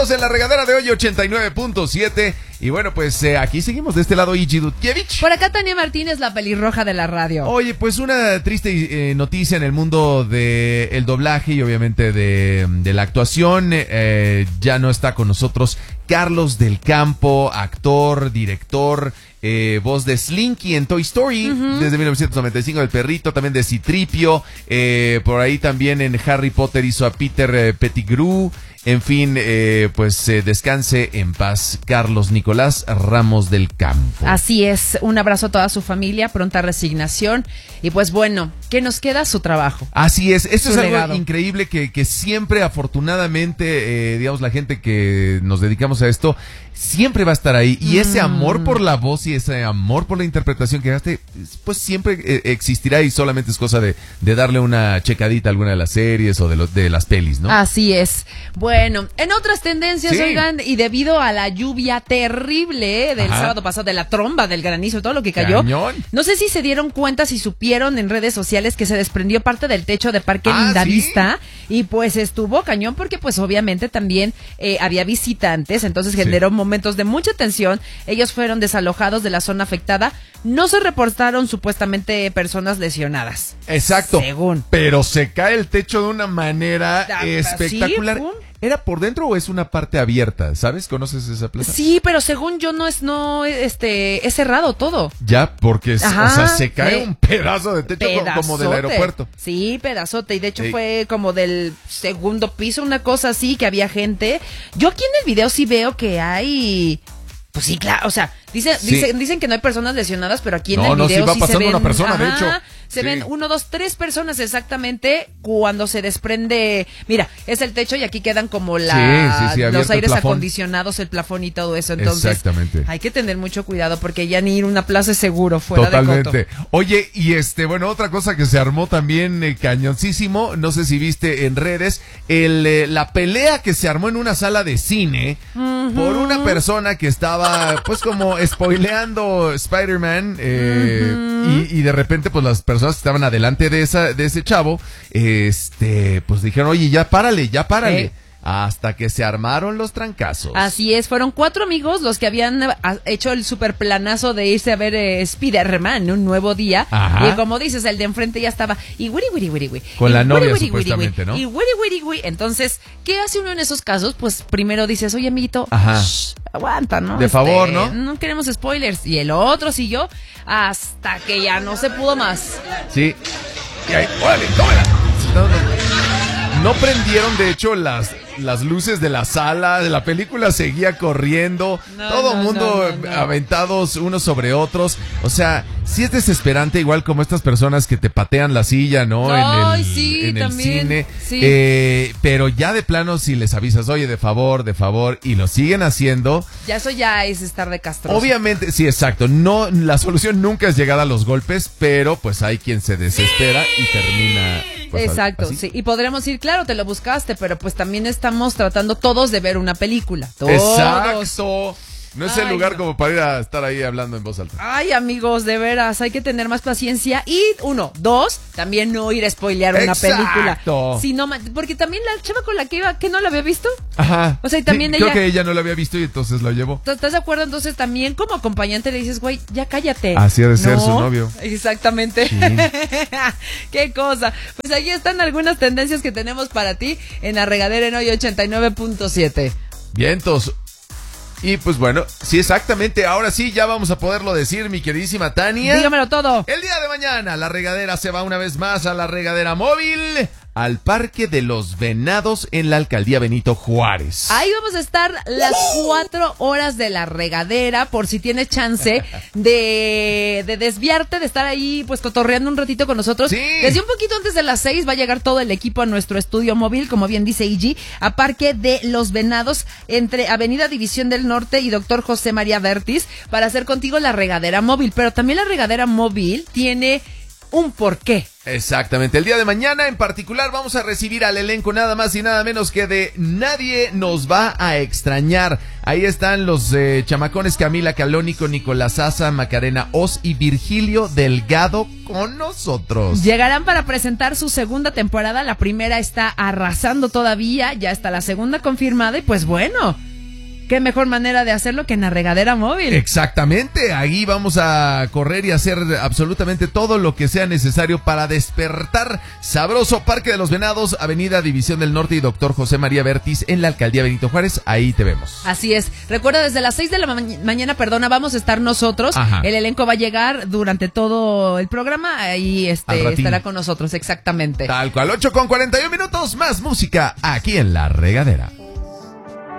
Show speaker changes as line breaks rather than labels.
Estamos en la regadera de hoy 89.7 y bueno, pues aquí seguimos de este lado Igi Dudkiewicz.
Por acá Tania Martínez, la pelirroja de la radio.
Oye, pues una triste noticia en el mundo del doblaje y obviamente de la actuación. Ya no está con nosotros Carlos del Campo, actor, director, voz de Slinky en Toy Story, desde 1995, del perrito, también de Citripio, por ahí también en Harry Potter hizo a Peter Pettigrew. En fin, pues descanse en paz Carlos Nicolás Ramos del Campo.
Así es, un abrazo a toda su familia, pronta resignación y pues bueno, ¿qué nos queda? Su trabajo.
Así es, esto es algo
legado.
increíble que siempre afortunadamente, digamos, la gente que nos dedicamos a esto, siempre va a estar ahí. Y ese amor por la voz y ese amor por la interpretación que hace, pues siempre existirá y solamente es cosa de darle una checadita a alguna de las series o de las pelis, ¿no?
Así es. Bueno, en otras tendencias,
Sí.
oigan, y debido a la lluvia terrible del sábado pasado, de la tromba, del granizo, todo lo que cayó,
Cañón.
no sé si se dieron cuenta, si supieron en redes sociales que se desprendió parte del techo de Parque
Ah,
Lindavista, y pues estuvo cañón porque pues obviamente también había visitantes, entonces generó momentos de mucha tensión. Ellos fueron desalojados de la zona afectada, no se reportaron supuestamente personas lesionadas.
Exacto.
Según.
Pero se cae el techo de una manera
Ah,
espectacular.
sí, pum.
¿Era por dentro o es una parte abierta? ¿Sabes? ¿Conoces esa plaza?
Sí, pero según yo es cerrado todo.
Ya, porque
Ajá,
o sea, se cae
sí.
un pedazo de techo como del aeropuerto.
Sí, pedazote. Y de hecho
Sí.
fue como del segundo piso, una cosa así, que había gente. Yo aquí en el video sí veo que hay... Pues sí, claro, o sea, dicen que no hay personas lesionadas, pero aquí en el video
sí va
se
pasando
ven,
una persona, de hecho.
se
Sí.
ven 1, 2, 3 personas exactamente cuando se desprende. Mira, es el techo y aquí quedan como
Sí,
los
abierto el
aires
plafón.
acondicionados, el plafón y todo eso. Entonces,
Exactamente.
hay que tener mucho cuidado porque ya ni ir a una plaza es seguro fuera
Totalmente.
de coto.
Oye, y bueno, otra cosa que se armó también cañoncísimo, no sé si viste en redes, la pelea que se armó en una sala de cine por una persona que estaba pues como spoileando Spider-Man y de repente pues las personas que estaban adelante de ese chavo, pues dijeron, oye, ya párale. Hasta que se armaron los trancazos.
Así es, fueron 4 amigos los que habían hecho el super planazo de irse a ver Spider-Man un nuevo día.
Ajá.
Y como dices, el de enfrente ya estaba y wiri.
Con
y
la novia,
wiri,
supuestamente, ¿no?
Y wiri. Entonces, ¿qué hace uno en esos casos? Pues primero dices, oye, amiguito,
Ajá.
aguanta, ¿no?
De favor, ¿no?
No queremos spoilers. Y el otro siguió hasta que ya no se pudo más.
Sí. Y ahí, órale, tómala. No prendieron, de hecho, las luces de la sala, de la película seguía corriendo, todo el mundo aventados unos sobre otros. O sea, sí es desesperante, igual como estas personas que te patean la silla, ¿no?
Ay,
en
sí,
el
también,
cine.
sí.
Pero ya de plano, si les avisas, oye, de favor, y lo siguen haciendo.
Ya eso ya es estar de castroso.
Obviamente, sí, exacto. No, la solución nunca es llegar a los golpes, pero pues hay quien se desespera y termina. Pues,
exacto,
así.
sí. Y podremos ir, claro, te lo buscaste, pero pues también estamos tratando todos de ver una película. Todos.
Exacto. No es el
Ay,
lugar
no.
como para ir a estar ahí hablando en voz alta.
Ay, amigos, de veras, hay que tener más paciencia. Y 1, 2, también no ir a spoilear una película. Sino, porque también la chava con la que iba, que no la había visto.
Ajá.
O sea, y también
sí,
ella...
creo que ella no lo había visto y entonces lo llevó.
¿Estás de acuerdo? Entonces también como acompañante le dices, güey, ya cállate.
Así ha de ser su novio.
Exactamente. Qué cosa. Pues ahí están algunas tendencias que tenemos para ti en la regadera en hoy 89.7.
Vientos. Y pues bueno, sí, exactamente. Ahora sí, ya vamos a poderlo decir, mi queridísima Tania.
Dígamelo todo.
El día de mañana, la regadera se va una vez más a la regadera móvil, al Parque de los Venados en la Alcaldía Benito Juárez.
Ahí vamos a estar las 4 horas de la regadera, por si tienes chance de desviarte, de estar ahí pues cotorreando un ratito con nosotros.
Sí.
Desde un poquito antes de las 6 va a llegar todo el equipo a nuestro estudio móvil, como bien dice Igi, a Parque de los Venados, entre Avenida División del Norte y Dr. José María Vertis, para hacer contigo la regadera móvil. Pero también la regadera móvil tiene un porqué.
Exactamente. El día de mañana en particular vamos a recibir al elenco nada más y nada menos que de Nadie Nos Va a Extrañar. Ahí están los chamacones Camila Calónico, Nicolás Asa, Macarena Oz y Virgilio Delgado con nosotros.
Llegarán para presentar su segunda temporada. La primera está arrasando todavía, ya está la segunda confirmada y pues bueno, qué mejor manera de hacerlo que en la regadera móvil.
Exactamente, ahí vamos a correr y hacer absolutamente todo lo que sea necesario para despertar sabroso. Parque de los Venados, Avenida División del Norte y Doctor José María Vértiz en la Alcaldía Benito Juárez, ahí te vemos.
Así es, recuerda desde las 6 de la mañana, vamos a estar nosotros.
Ajá.
El elenco va a llegar durante todo el programa, ahí estará con nosotros, exactamente.
Tal cual, 8:41 minutos, más música aquí en La Regadera.